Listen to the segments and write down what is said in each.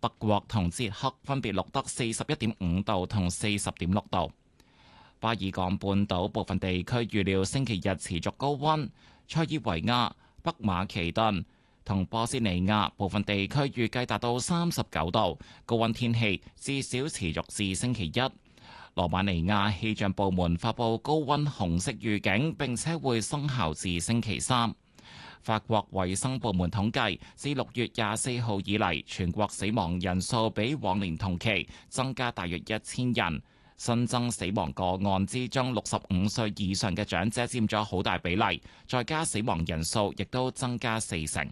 德國同捷克分別錄得41.5度同40.6度。巴爾幹半島部分地區預料星期日持續高溫，塞爾維亞、北馬其頓同波斯尼亞部分地區預計達到39度，高溫天氣至少持續至星期一。羅馬尼亞氣象部門發布高溫紅色預警，並且會生效至星期三。法國衛生部門統計，自6月24號以嚟，全國死亡人數比往年同期增加大約1000人。新增死亡個案之中，65歲以上嘅長者佔咗好大比例，在家死亡人數亦都增加40%。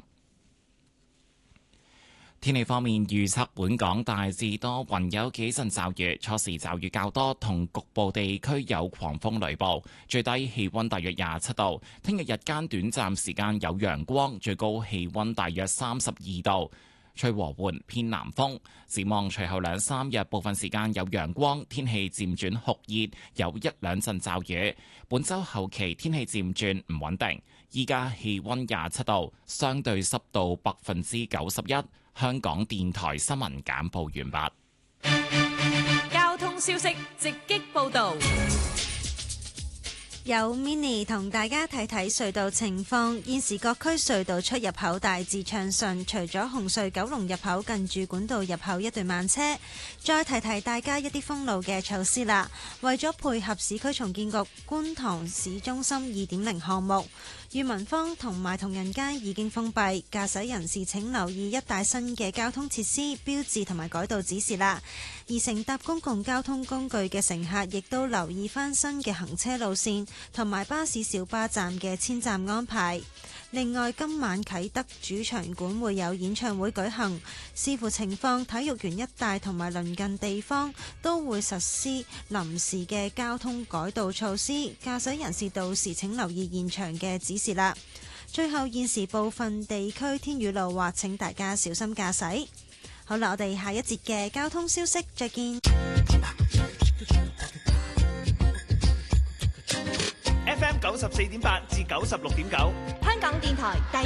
天氣方面預測，本港大致多雲，有幾陣驟雨，初時驟雨較多，同局部地區有狂風雷暴，最低氣溫大約27度。聽日日間短暫時間有陽光，最高氣溫大約32度。吹和緩偏南風，展望隨後2-3日部分時間有陽光，天氣漸轉酷熱，有1-2陣驟雨。本週後期天氣漸轉唔穩定。依家氣溫27度，相對濕度91%。香港電台新聞簡報完畢。交通消息直擊報導。 有 Mini 同大家睇睇隧道情況，現時各區隧道出入口大致暢順，除咗紅隧九龍入口近住管道入口一段慢車。再提提大家一啲封路嘅措施啦，為咗配合市區重建局觀塘市中心 2.0 項目，裕民坊同埋同仁街已經封閉，駕駛人士請留意一帶新嘅交通設施、標誌同埋改道指示啦。而乘搭公共交通工具嘅乘客亦都留意翻新嘅行車路線同埋巴士小巴站嘅遷站安排。另外，今晚啟德主場館會有演唱會舉行，視乎情況，體育園一帶同埋鄰近地方都會實施臨時嘅交通改道措施，駕駛人士到時請留意現場嘅指示啦。最後，現時部分地區天雨路滑，請大家小心駕駛。好啦，我哋下一節嘅交通消息再見。 FM 94.8至96.9， 香港電台第